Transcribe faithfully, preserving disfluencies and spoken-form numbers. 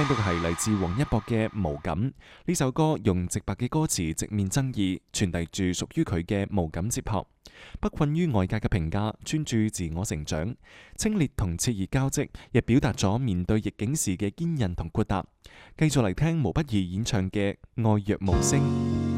聽到嘅係嚟自王一博嘅無感。呢首歌用直白嘅歌詞直面爭議，傳遞住屬於佢嘅無感哲學。不困於外界嘅評價，專注自我成長，清冽同熾熱交織，亦表達咗面對逆境時嘅堅韌同豁達。繼續嚟聽毛不易演唱嘅《愛若無聲》。